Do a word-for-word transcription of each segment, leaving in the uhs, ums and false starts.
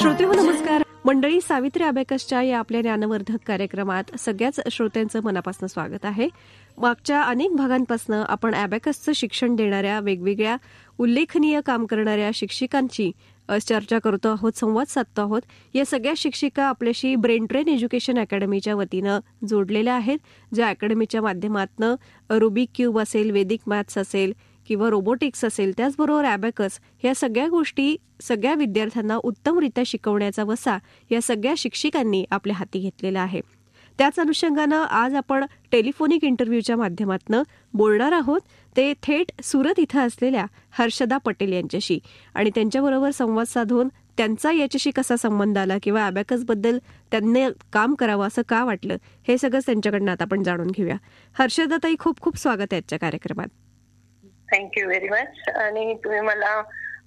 श्रोते हो नमस्कार. मंडळी, सावित्री अबॅकसच्या या आपल्या ज्ञानवर्धक कार्यक्रमात सगळ्याच श्रोत्यांचं मनापासून स्वागत आहे. मागच्या अनेक भागांपासून आपण अबॅकसचं शिक्षण देणाऱ्या वेगवेगळ्या उल्लेखनीय काम करणाऱ्या शिक्षिकांची चर्चा करतो आहोत, संवाद साधतो आहोत. या सगळ्या शिक्षिका आपल्याशी ब्रेन ट्रेन एज्युकेशन अकॅडमीच्या वतीनं जोडलेल्या आहेत, ज्या अकॅडमीच्या माध्यमातून रुबिक क्यूब असेल, वेदिक मॅथ्स असेल किंवा रोबोटिक्स असेल, त्याचबरोबर अबॅकस ह्या सगळ्या गोष्टी सगळ्या विद्यार्थ्यांना उत्तमरित्या शिकवण्याचा वसा या सगळ्या शिक्षिकांनी आपल्या हाती घेतलेला आहे. त्याच अनुषंगानं आज आपण टेलिफोनिक इंटरव्ह्यूच्या माध्यमातून बोलणार आहोत ते थेट सुरत इथं असलेल्या हर्षदा पटेल यांच्याशी, आणि त्यांच्याबरोबर संवाद साधून त्यांचा याच्याशी कसा संबंध आला किंवा अबॅकसबद्दल त्यांनी काम करावं असं का वाटलं, हे सगळं त्यांच्याकडनं आता आपण जाणून घेऊया. हर्षदा ताई, खूप खूप स्वागत आहे आजच्या कार्यक्रमात. Thank you very much. आणि तुम्ही मला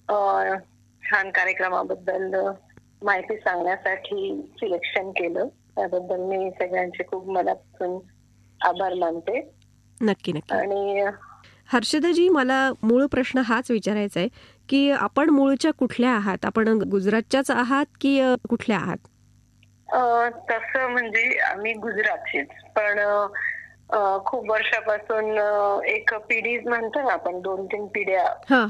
छान कार्यक्रमाबद्दल माहिती सांगण्यासाठी सिलेक्शन केलं, त्याबद्दल मी सगळ्यांचे खूप मनापासून आभार मानते. नक्की नक्की. आणि हर्षदाजी, मला मूळ प्रश्न हाच विचारायचा आहे की आपण मूळच्या कुठल्या आहात? आपण गुजरातच्याच आहात की कुठल्या आहात? तसं म्हणजे आम्ही गुजरातचीच, पण खूप वर्षापासून एक पिढी म्हणतो ना आपण, दोन तीन पिढ्या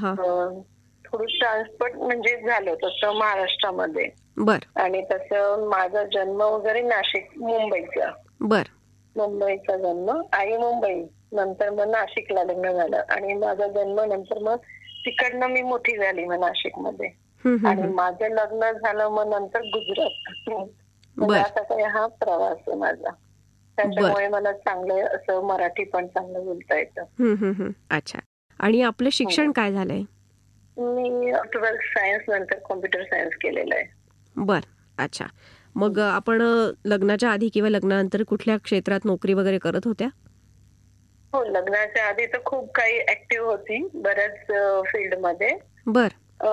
थोडं ट्रान्सपोर्ट म्हणजे झालं तसं महाराष्ट्रामध्ये. बर. आणि तसं माझा जन्म वगैरे नाशिक, मुंबईचा. बर. मुंबईचा जन्म, आई मुंबई, नंतर मग नाशिकला लग्न झालं आणि माझा जन्म नंतर मग तिकडनं मी मोठी झाली मग नाशिकमध्ये. आणि माझं लग्न झालं मग नंतर गुजरात. असा काही हा प्रवास आहे माझा, त्याच्यामुळे मला चांगलं असं मराठी पण चांगलं बोलता येतं. अच्छा. आणि आपलं शिक्षण काय झालंय? मी ट्वेल्थ सायन्स नंतर कॉम्प्युटर सायन्स केलेलं आहे. बर. अच्छा. मग आपण लग्नाच्या आधी किंवा लग्नानंतर कुठल्या क्षेत्रात नोकरी वगैरे करत होत्या? हो, लग्नाच्या आधी तर खूप काही ऍक्टिव्ह होती बऱ्याच फील्डमध्ये. बर.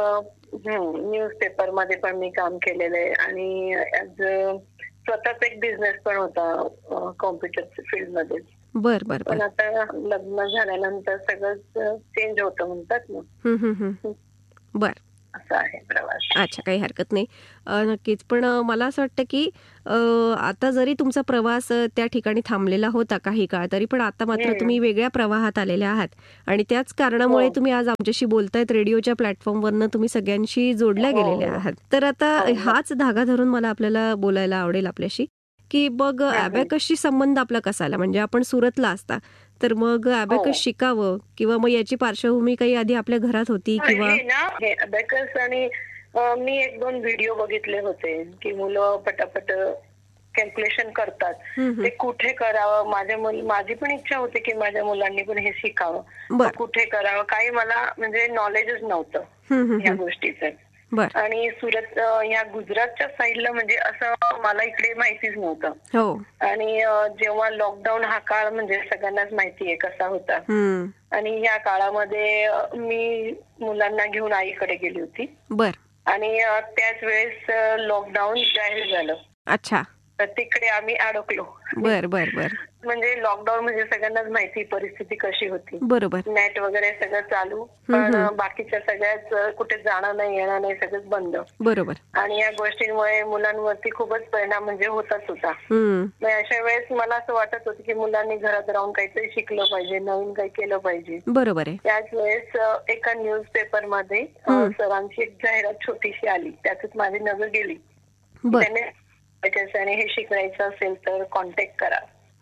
न्यूजपेपर मध्ये पण मी काम केलेलं आहे आणि स्वतःच एक बिझनेस पण होता कॉम्प्युटर फील्ड मध्ये. बर बर. पण आता लग्न झाल्यानंतर सगळं चेंज होतं म्हणतात ना. बर. असं आहे प्रवास. अच्छा, काही हरकत नाही. नक्कीच. पण मला असं वाटतं की आता जरी तुमचा प्रवास त्या ठिकाणी थांबलेला होता काही काळ, तरी पण आता मात्र तुम्ही वेगळ्या प्रवाहात आलेल्या आहात आणि त्याच कारणामुळे तुम्ही आज आमच्याशी बोलतायत. रेडिओच्या प्लॅटफॉर्मवरनं तुम्ही सगळ्यांशी जोडल्या गेलेल्या आहात. तर आता हाच धागा धरून मला आपल्याला बोलायला आवडेल आपल्याशी की मग अबॅकसशी संबंध आपला कसा आला? म्हणजे आपण सुरतला असता तर मग अबॅकस शिकावं किंवा मग याची पार्श्वभूमी काही आधी आपल्या घरात होती किंवा? अबॅकस आणि मी एक दोन व्हिडिओ बघितले होते की मुलं पटापट कॅल्क्युलेशन करतात, ते कुठे करावं. माझ्या माझी पण इच्छा होती की माझ्या मुलांनी पण हे शिकावं, कुठे करावं. काही मला म्हणजे नॉलेजच नव्हतं या गोष्टीचं. आणि सुरत या गुजरातच्या साईडला म्हणजे असं मला इकडे माहितीच नव्हतं. आणि जेव्हा लॉकडाऊन हा काळ म्हणजे सगळ्यांनाच माहिती आहे कसा होता. आणि या काळामध्ये मी मुलांना घेऊन आईकडे गेली होती. बर. आणि त्याच वेळेस लॉकडाऊन जाहीर झालं. अच्छा. तर तिकडे आम्ही अडकलो. बर बर बर. म्हणजे लॉकडाऊन म्हणजे सगळ्यांनाच माहिती परिस्थिती कशी होती. बरोबर. नेट वगैरे सगळं चालू, पण बाकीच्या सगळ्याच कुठे जाणं नाही, येणं नाही, सगळंच बंद. बरोबर. आणि या गोष्टींमुळे मुलांवरती खूपच परिणाम म्हणजे होताच होता. मग अशा वेळेस मला असं वाटत होतं की मुलांनी घरात राहून काहीतरी शिकलं पाहिजे, नवीन काही केलं पाहिजे. बरोबर आहे. त्याच वेळेस एका न्यूजपेपर मध्ये सरांची एक जाहिरात छोटीशी आली, त्यातच माझी नजर गेली. त्याने आणि हे शिकायचं असेल तर कॉन्टॅक्ट करा.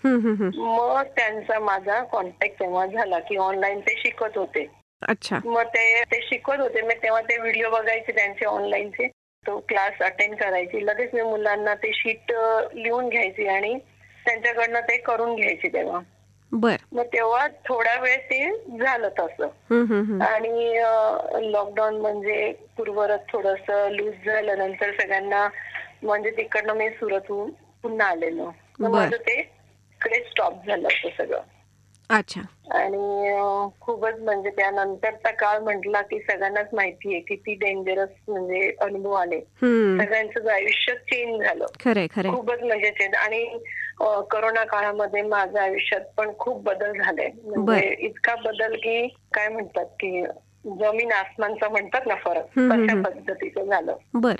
मग त्यांचा माझा कॉन्टॅक्ट तेव्हा झाला की ऑनलाईन ते शिकत होते. अच्छा. मग ते ते शिकवत होते, मग तेव्हा ते व्हिडिओ बघायचे त्यांचे ऑनलाईनचे, तो क्लास अटेंड करायची. लगेच मी मुलांना ते शीट लिहून घ्यायची आणि त्यांच्याकडनं ते करून घ्यायची तेव्हा. बर. मग तेव्हा थोडा वेळ ते झालं तसं. आणि लॉकडाऊन म्हणजे पूर्वरत थोडस लूज झालं, नंतर सगळ्यांना म्हणजे तिकडनं मी सुरतहून पुन्हा आलेलो. माझं ते इकडे स्टॉप झालं असं सगळं. अच्छा. आणि खूपच म्हणजे त्यानंतरचा काळ म्हटला की सगळ्यांनाच माहिती आहे किती डेंजरस म्हणजे अनुभव आले. सगळ्यांचं आयुष्य चेंज झालं. खरंय खरंय. खूपच म्हणजे चेंज. आणि कोरोना काळामध्ये माझ्या आयुष्यात पण खूप बदल झाले. म्हणजे इतका बदल की काय म्हणतात की जमीन आसमानचा म्हणतात ना फरक, तशा पद्धतीचं झालं. बर.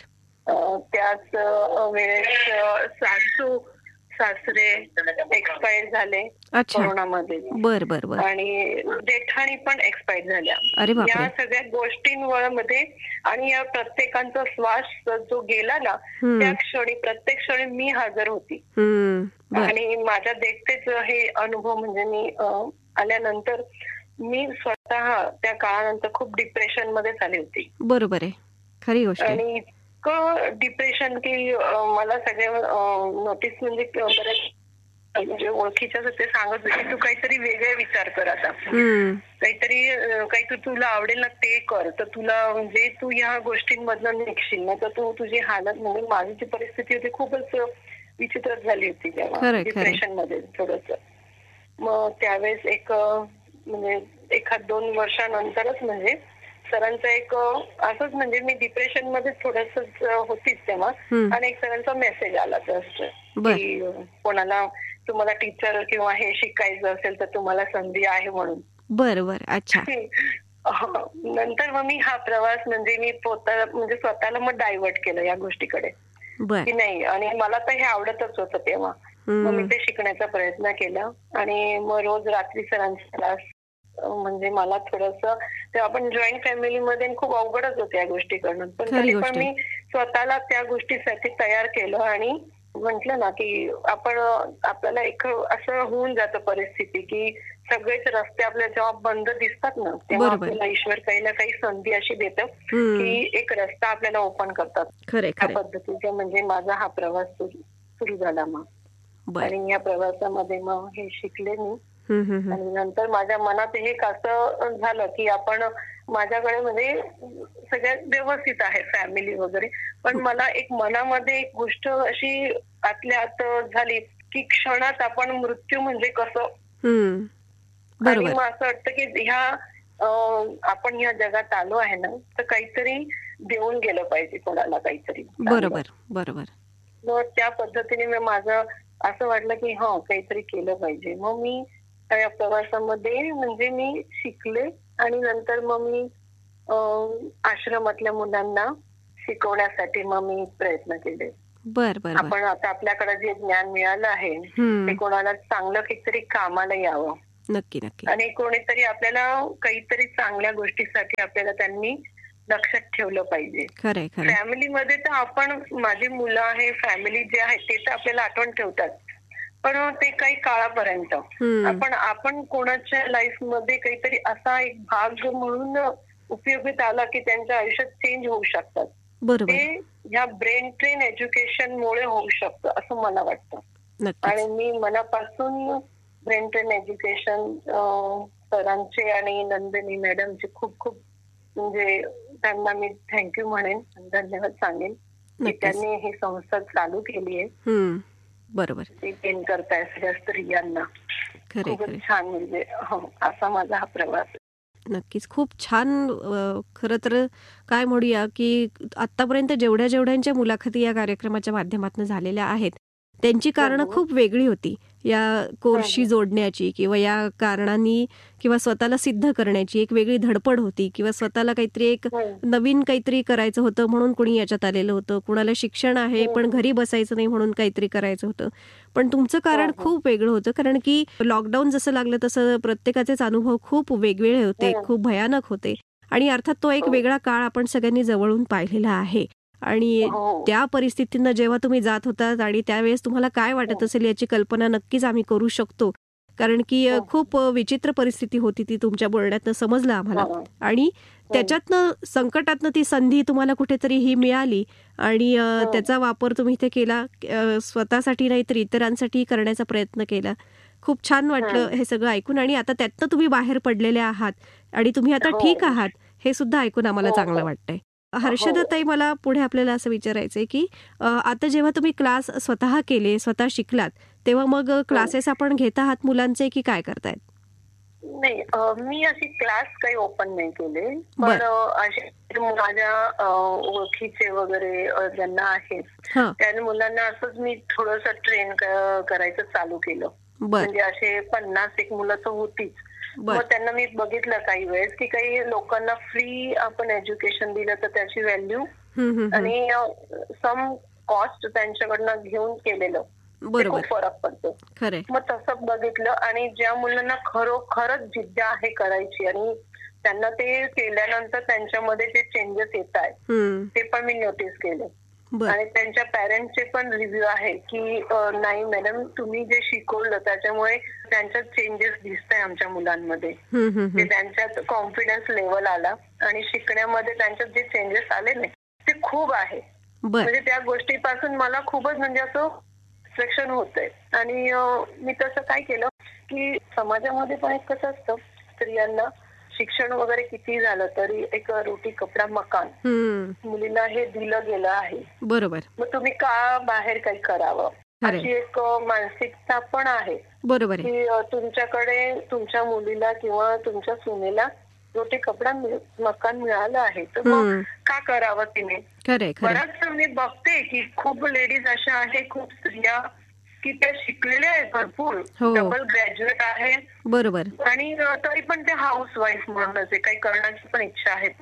त्याच वेळेस सासू सासरे एक्सपायर झाले कोरोनामध्ये. बर बर बर. आणि जेठाणी पण एक्सपायर झाल्या. अरे बापरे. या सगळ्या गोष्टींमध्ये आणि या प्रत्येकांचा श्वास जो गेला ना त्या क्षणी प्रत्येक क्षणी मी हजर होती. आणि माझ्या देखतेच हे अनुभव म्हणजे मी आल्यानंतर मी स्वतः त्या काळानंतर खूप डिप्रेशन मध्ये आली होती. बरोबर आहे, खरी गोष्ट. आणि इतकं डिप्रेशन की मला सगळे नोटीस म्हणजे बरेच म्हणजे ओळखीच्या ते सांगत होते की तू काहीतरी वेगळे विचार कर, आता काहीतरी काही तू तुला आवडेल ना ते कर, तर तुला म्हणजे तू ह्या गोष्टींमधनं निघशील ना तर तू तुझी हालत म्हणजे माझी जी परिस्थिती होती खूपच विचित्रच झाली होती तेव्हा डिप्रेशन मध्ये थोडस. मग त्यावेळेस एक म्हणजे एखाद दोन वर्षानंतरच म्हणजे सरांचं एक असंच म्हणजे मी डिप्रेशन मध्ये थोडस होतीच तेव्हा आणि एक सरांचा मेसेज आला जस्ट की कोणाला तुम्हाला टीचर किंवा हे शिकायचं असेल तर तुम्हाला संधी आहे म्हणून. बरोबर. अच्छा. नंतर मग मी हा प्रवास म्हणजे मी स्वतः म्हणजे स्वतःला मग डायव्हर्ट केलं या गोष्टीकडे की नाही. आणि मला तर हे आवडतच होतं तेव्हा. मग मी ते शिकण्याचा प्रयत्न केला आणि मग रोज रात्री सरांचा क्लास म्हणजे मला थोडस तेव्हा आपण जॉईंट फॅमिलीमध्ये खूप अवघडच होते या गोष्टी करणं, पण तरी पण मी स्वतःला त्या गोष्टीसाठी तयार केलं. आणि म्हटलं ना की आपण आपल्याला एक असं होऊन जातं परिस्थिती की सगळेच रस्ते आपल्या जेव्हा बंद दिसतात ना तेव्हा आपल्याला ईश्वर काही ना काही संधी अशी देतं की एक रस्ता आपल्याला ओपन करतात. त्या पद्धतीचा म्हणजे माझा हा प्रवास सुरू झाला. मग आणि या प्रवासामध्ये मग हे शिकले मी. आणि नंतर माझ्या मनात हे असं झालं की आपण माझ्याकडे म्हणजे सगळ्यात व्यवस्थित आहे फॅमिली वगैरे, पण मला एक मनामध्ये एक गोष्ट अशी आतल्या आत झाली की क्षणात आपण मृत्यू म्हणजे कसं. आणि मग असं वाटतं की ह्या आपण ह्या जगात आलो आहे ना तर काहीतरी देऊन गेलं पाहिजे कोणाला काहीतरी. बरोबर बरोबर. मग त्या पद्धतीने मी माझं असं वाटलं की हा काहीतरी केलं पाहिजे. मग मी त्या प्रवासामध्ये म्हणजे मी शिकले आणि नंतर मग मी आश्रमातल्या मुलांना शिकवण्यासाठी मग मी प्रयत्न केले. बर बर. आपण आता आपल्याकडे जे ज्ञान मिळालं आहे ते कोणाला चांगलं काहीतरी कामाला यावं. नक्की नक्की. आणि कोणीतरी आपल्याला काहीतरी चांगल्या गोष्टीसाठी आपल्याला त्यांनी लक्षात ठेवलं पाहिजे. फॅमिलीमध्ये तर आपण माझी मुलं आहे फॅमिली जे आहे ते तर आपल्याला आठवण ठेवतात, पण ते काही काळापर्यंत आपण आपण कोणाच्या लाईफ मध्ये काहीतरी असा एक भाग म्हणून उपयोगीत आला की त्यांच्या आयुष्यात चेंज होऊ शकतात. ते ह्या ब्रेन ट्रेन एज्युकेशन मुळे होऊ शकतं असं मला वाटतं. आणि मी मनापासून ब्रेन ट्रेन एज्युकेशन सरांचे आणि नंदिनी मॅडमचे खूप खूप म्हणजे त्यांना मी थँक्यू म्हणेन, धन्यवाद सांगेन की त्यांनी ही संस्था चालू केली आहे. बरोबर. ते ट्रेन करताय सगळ्या स्त्रियांना. खूपच छान म्हणजे असा माझा हा प्रवास. नक्कीच खूप छान. खरं तर काय म्हणूया की आतापर्यंत जेवढ्या जेवढ्यांच्या मुलाखती या कार्यक्रमाच्या माध्यमातून झालेल्या आहेत त्यांची कारणं खूप वेगळी होती या कोर्सशी जोडण्याची किंवा या कारणांनी किंवा स्वतःला सिद्ध करण्याची एक वेगळी धडपड होती किंवा स्वतःला काहीतरी एक नवीन काहीतरी करायचं होतं म्हणून कोणी याच्यात आलेलं होतं. कुणाला शिक्षण आहे पण घरी बसायचं नाही म्हणून काहीतरी करायचं होतं. पण तुमचं कारण खूप वेगळं होतं, कारण की लॉकडाऊन जसं लागलं तसं प्रत्येकाचेच अनुभव खूप वेगवेगळे होते, खूप भयानक होते. आणि अर्थात तो एक वेगळा काळ आपण सगळ्यांनी जवळून पाहिलेला आहे. आणि त्या परिस्थितीनं जेव्हा तुम्ही जात होतात आणि त्यावेळेस तुम्हाला काय वाटत असेल याची कल्पना नक्कीच आम्ही करू शकतो, कारण की खूप विचित्र परिस्थिती होती ती तुमच्या बोलण्यातनं समजलं आम्हाला. आणि त्याच्यातनं संकटातनं ती संधी तुम्हाला कुठेतरी ही मिळाली आणि त्याचा वापर तुम्ही इथे केला, स्वतःसाठी नाही तर इतरांसाठी करण्याचा प्रयत्न केला. खूप छान वाटलं हे सगळं ऐकून. आणि आता त्यातनं तुम्ही बाहेर पडलेले आहात आणि तुम्ही आता ठीक आहात हे सुद्धा ऐकून आम्हाला चांगलं वाटतंय. हर्षदा ताई, मला पुढे आपल्याला असं विचारायचंय की आता जेव्हा तुम्ही क्लास स्वतः केले, स्वतः शिकलात, तेव्हा मग क्लासेस आपण घेत आहात मुलांचे की काय करतायत? नाही, मी अशी क्लास काही ओपन नाही केले, पण असे माझ्या ओळखीचे वगैरे ज्यांना आहेत त्या मुलांना असंच मी थोडंसं ट्रेन करायचं चालू केलं. म्हणजे असे पन्नास एक मुलं तर होतीच. मग त्यांना मी बघितलं काही वेळेस की काही लोकांना फ्री आपण एज्युकेशन दिलं तर त्याची व्हॅल्यू आणि सम कॉस्ट त्यांच्याकडनं घेऊन केलेलं खूप फरक पडतो. मग तसं बघितलं आणि ज्या मुलांना खरोखरच जिद्द आहे करायची आणि त्यांना ते केल्यानंतर त्यांच्यामध्ये जे चेंजेस येत आहेत ते पण मी नोटीस केले. आणि त्यांच्या पॅरेंट्सचे पण रिव्ह्यू आहे की नाही मॅडम तुम्ही जे शिकवलं त्याच्यामुळे त्यांच्यात चेंजेस दिसत आहे आमच्या मुलांमध्ये, त्यांच्यात कॉन्फिडन्स लेवल आला आणि शिकण्यामध्ये त्यांच्यात जे चेंजेस आले नाही ते खूप आहे. म्हणजे त्या गोष्टीपासून मला खूपच म्हणजे असं सेक्शन होतंय. आणि मी तसं काय केलं की समाजामध्ये पण एक कसं असतं स्त्रियांना शिक्षण वगैरे किती झालं तरी एक रोटी कपडा मकान मुलीला हे दिलं गेलं आहे. बरोबर. मग तुम्ही का बाहेर काही करावं अशी एक मानसिकता पण आहे. बरोबर की तुमच्याकडे तुमच्या मुलीला किंवा तुमच्या सुनेला रोटी कपडा मकान मिळालं आहे तर मग का करावं तिने. बराच मी बघते की खूप लेडीज अशा आहे, खूप स्त्रिया की त्या शिकलेल्या आहेत भरपूर, डबल ग्रॅज्युएट आहे. बरोबर. आणि तरी पण ते हाऊस वाईफ म्हणूनच आहे, काही करण्याची पण इच्छा आहे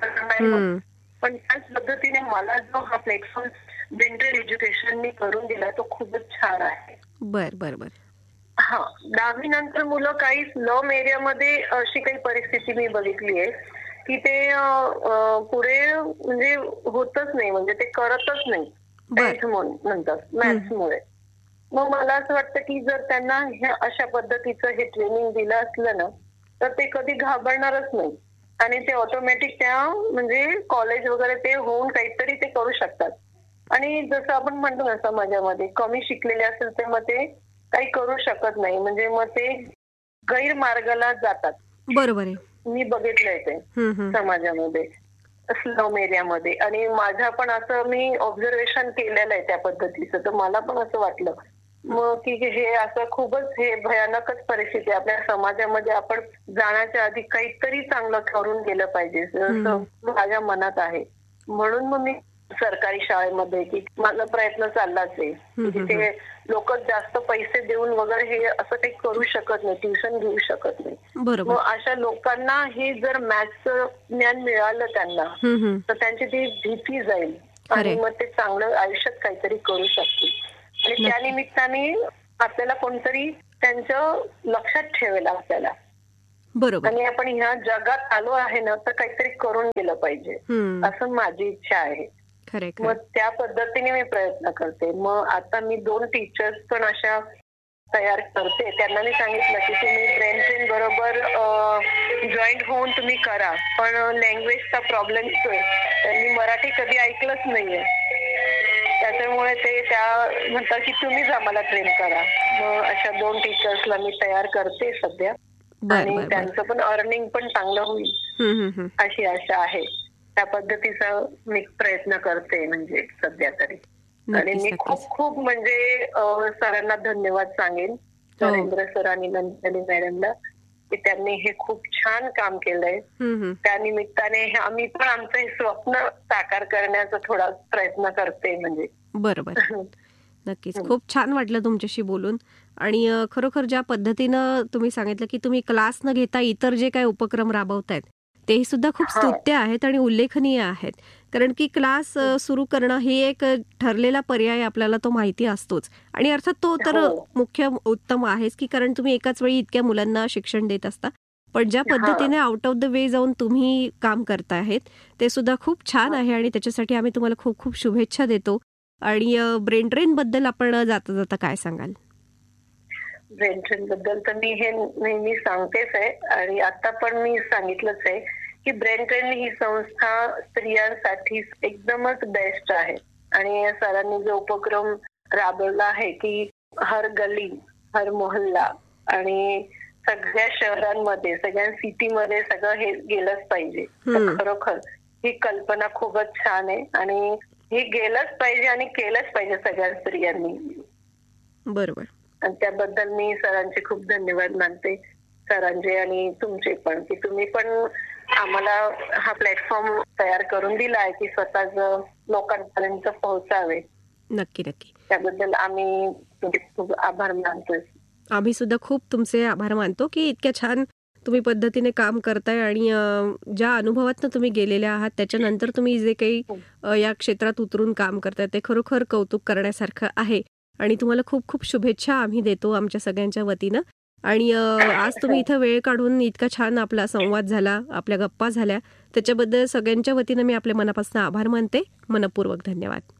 पण त्याच पद्धतीने मला जो हा प्लॅटफॉर्म ब्रेंटल एज्युकेशननी करून दिला तो खूपच छान आहे. बर बर बर. हा दहावी नंतर मुलं काही स्लम एरियामध्ये अशी काही परिस्थिती मी बघितली आहे की ते पुढे म्हणजे होतच नाही, म्हणजे ते करतच नाही टेन्थ नंतर मॅथ्समुळे. मग मला असं वाटतं की जर त्यांना ह्या अशा पद्धतीचं हे ट्रेनिंग दिलं असलं ना तर ते कधी घाबरणारच नाही आणि ते ऑटोमॅटिक त्या म्हणजे कॉलेज वगैरे ते होऊन काहीतरी ते करू शकतात. आणि जसं आपण म्हणतो ना समाजामध्ये कमी शिकलेले असेल तर मग ते काही करू शकत नाही, म्हणजे मग ते गैरमार्गाला जातात. बरोबर आहे. मी बघितलंय ते समाजामध्ये स्लम एरियामध्ये. आणि माझ्या पण असं मी ऑब्झर्वेशन केलेलं आहे त्या पद्धतीचं, तर मला पण असं वाटलं मग की हे असं खूपच हे भयानकच परिस्थिती आपल्या समाजामध्ये. आपण जाण्याच्या आधी काहीतरी चांगलं करून गेलं पाहिजे असं माझ्या मनात आहे. म्हणून मग मी सरकारी शाळेमध्ये की माझा प्रयत्न चाललाच आहे. तिथे लोक जास्त पैसे देऊन वगैरे हे असं काही करू शकत नाही, ट्युशन घेऊ शकत नाही. मग अशा लोकांना हे जर मॅथ्सचं ज्ञान मिळालं त्यांना तर त्यांची ती भीती जाईल आणि मग ते चांगलं आयुष्यात काहीतरी करू शकतील. आणि त्या निमित्ताने आपल्याला कोणतरी त्यांचं लक्षात ठेवेल आपल्याला. बरोबर. आणि आपण ह्या जगात आलो आहे ना तर काहीतरी करून गेलं पाहिजे असं माझी इच्छा आहे. मग त्या पद्धतीने मी प्रयत्न करते. मग आता मी दोन टीचर्स पण अशा तयार करते. त्यांना मी सांगितलं की तुम्ही ब्रेन ट्रेन बरोबर जॉईंट होऊन तुम्ही करा, पण लँग्वेजचा प्रॉब्लेम येतोय, त्यांनी मराठी कधी ऐकलंच नाहीये, त्याच्यामुळे ते त्या म्हणतात की तुम्हीच आम्हाला ट्रेन करा. मग अशा दोन टीचर्सला मी तयार करते सध्या आणि त्यांचं पण अर्निंग पण चांगलं होईल अशी आशा आहे. त्या पद्धतीचा मी प्रयत्न करते म्हणजे सध्या तरी. आणि मी खूप खूप म्हणजे सरांना धन्यवाद सांगेन, नरेंद्र सर आणि नंदिनी मॅडमला, की त्यांनी हे खूप छान काम केलंय. त्या निमित्ताने आम्ही पण आमचं हे स्वप्न साकार करण्याचा थोडा प्रयत्न करते म्हणजे. बरोबर. नक्कीच खूप छान वाटलं तुमच्याशी बोलून. आणि खरोखर ज्या पद्धतीनं तुम्ही सांगितलं की तुम्ही क्लास न घेता इतर जे काही उपक्रम राबवतायत ते सुद्धा खूप स्तुत्य आहेत आणि उल्लेखनीय आहेत. कारण की क्लास सुरू करणं हे एक ठरलेला पर्याय आपल्याला तो माहिती असतोच आणि अर्थात तो तर मुख्य उत्तम आहेच की कारण तुम्ही एकाच वेळी इतक्या मुलांना शिक्षण देत असता. पण ज्या पद्धतीने आउट ऑफ द वे जाऊन तुम्ही काम करतायत ते सुद्धा खूप छान आहे आणि त्याच्यासाठी आम्ही तुम्हाला खूप खूप शुभेच्छा देतो. आणि ब्रेन ट्रेन बद्दल आपण जाता जाता काय सांगाल? ब्रेन ट्रेन बद्दल तर मी हे नेहमी सांगतेच आहे आणि आता पण मी सांगितलंच आहे की ब्रेन ट्रेन ही संस्था स्त्रियांसाठी एकदमच बेस्ट आहे. आणि सरांनी जो उपक्रम राबवला आहे की हर गली हर मोहल्ला आणि सगळ्या शहरांमध्ये सगळ्या सिटीमध्ये सगळं हे गेलंच पाहिजे, तर खरोखर ही कल्पना खूपच छान आहे आणि हे गेलंच पाहिजे आणि केलंच पाहिजे सगळ्या स्त्रियांनी. बरोबर. आणि त्याबद्दल मी सरांचे खूप धन्यवाद मानते, सरांचे आणि तुमचे पण, की तुम्ही पण आम्हाला हा प्लॅटफॉर्म तयार करून दिला आहे की स्वतःच लोकांपर्यंत पोहोचावे. नक्की नक्की. त्याबद्दल आम्ही तुमचे खूप आभार मानतोय. आम्ही सुद्धा खूप तुमचे आभार मानतो की इतक्या छान तुम्ही पद्धतीने काम करताय आणि अ, ज्या अनुभवातनं तुम्ही गेलेल्या आहात त्याच्यानंतर तुम्ही जे काही अ, या क्षेत्रात उतरून काम करताय ते खरोखर कौतुक करण्यासारखं आहे आणि तुम्हाला खूप खूप शुभेच्छा आम्ही देतो आमच्या सगळ्यांच्या वतीनं. आणि अ, आज तुम्ही इथं वेळ काढून इतका छान आपला संवाद झाला, आपल्या गप्पा झाल्या, त्याच्याबद्दल सगळ्यांच्या वतीनं मी आपल्या मनापासून आभार मानते. मनःपूर्वक धन्यवाद.